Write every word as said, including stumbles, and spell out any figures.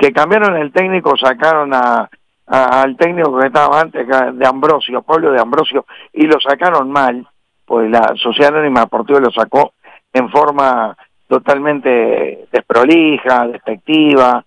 que cambiaron el técnico, sacaron a, a- al técnico que estaba antes, que- de Ambrosio, Pablo de Ambrosio, y lo sacaron mal, pues la Sociedad Anónima Deportiva lo sacó en forma totalmente desprolija, despectiva,